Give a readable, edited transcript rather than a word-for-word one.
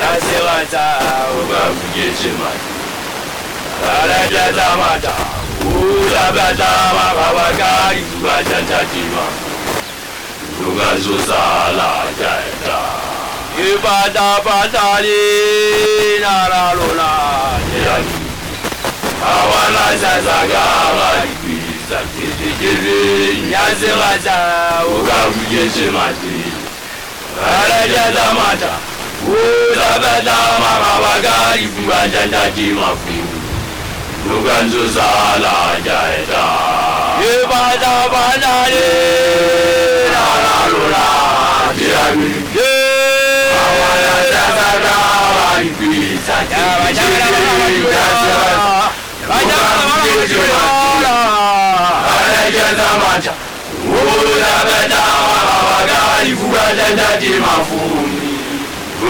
Nasirata ukavugetima Alajazamata Uzabazama Babakari Kubajantatima Lugazusala Jaita Ibada Patali Naraluna Yaki Awana Zazagara Ibisa Kitikiri Nasirata ukavugetima Alajazamata Uzabazama Babakari Kubajantatima Luganzuzala Jaita Ibada Badari Naraluna Yami Awana Zazagara Ibisa Kitikiri Alajazamata Uzabazama Babakari Kubajantatima